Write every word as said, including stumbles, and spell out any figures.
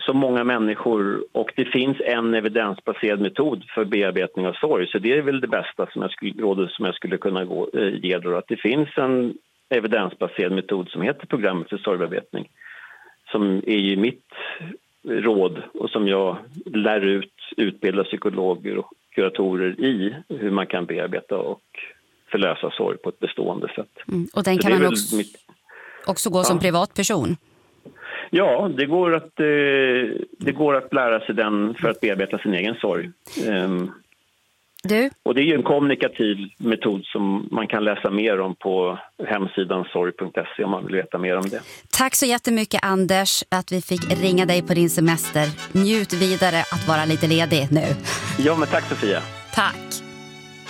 så många människor, och det finns en evidensbaserad metod för bearbetning av sorg, så det är väl det bästa som jag skulle, rådet som jag skulle kunna gå, äh, ge då, att det finns en evidensbaserad metod som heter programmet för sorgbearbetning, som är ju mitt råd och som jag lär ut, utbildar psykologer och kuratorer i hur man kan bearbeta och förlösa sorg på ett bestående sätt. Mm. Och den så kan man också, mitt... också gå ja. som privatperson? Ja, det går, att, eh, det går att lära sig den för att bearbeta sin egen sorg. Um, du? Och det är ju en kommunikativ metod som man kan läsa mer om på hemsidan sorg punkt se om man vill veta mer om det. Tack så jättemycket, Anders, att vi fick ringa dig på din semester. Njut vidare att vara lite ledig nu. Ja, men tack Sofia. Tack.